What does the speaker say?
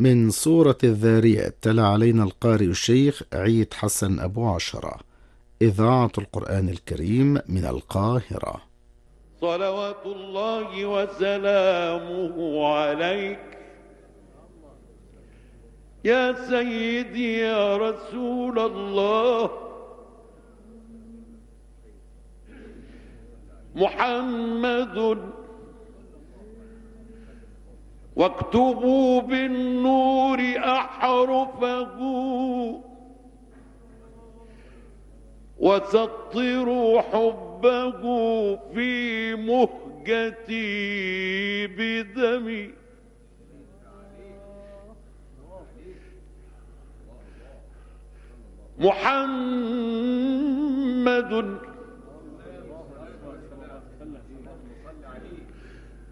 من سورة الذاريات. تلا علينا القارئ الشيخ عيد حسن أبو عشرة. إذاعة القرآن الكريم من القاهرة. صلوات الله وسلامه عليك يا سيدي يا رسول الله محمد، واكتبوا بالنور أحرفه وسطروا حبه في مهجتي بدمي. محمد